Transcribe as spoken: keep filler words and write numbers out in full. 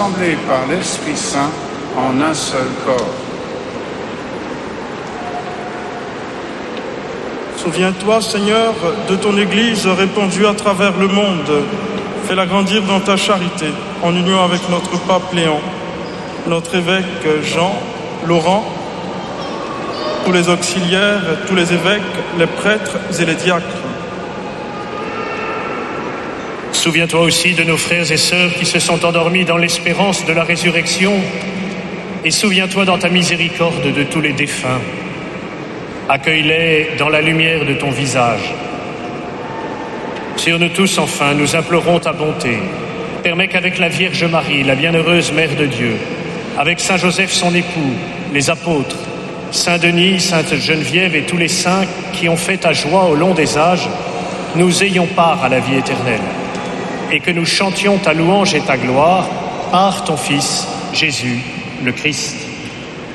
rassemblés par l'Esprit Saint en un seul corps. Souviens-toi, Seigneur, de ton Église répandue à travers le monde. Fais-la grandir dans ta charité, en union avec notre pape Léon, notre évêque Jean, Laurent, tous les auxiliaires, tous les évêques, les prêtres et les diacres. Souviens-toi aussi de nos frères et sœurs qui se sont endormis dans l'espérance de la résurrection, et souviens-toi dans ta miséricorde de tous les défunts. Accueille-les dans la lumière de ton visage. Sur nous tous, enfin, nous implorons ta bonté. Permets qu'avec la Vierge Marie, la bienheureuse Mère de Dieu, avec Saint Joseph son époux, les apôtres, Saint Denis, Sainte Geneviève et tous les saints qui ont fait ta joie au long des âges, nous ayons part à la vie éternelle, et que nous chantions ta louange et ta gloire par ton Fils, Jésus, le Christ.